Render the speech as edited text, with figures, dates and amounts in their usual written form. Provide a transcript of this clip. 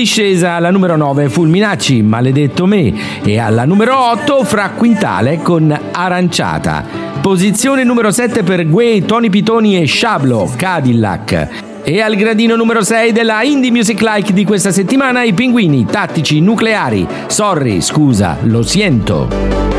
discesa alla numero 9 Fulminacci, Maledetto me, e alla numero 8 Fra Quintale con Aranciata. Posizione numero 7 per Guè, Tony Pitoni e Sciablo, Cadillac. E al gradino numero 6 della Indie Music Like di questa settimana i Pinguini Tattici Nucleari, Sorry, scusa, lo siento.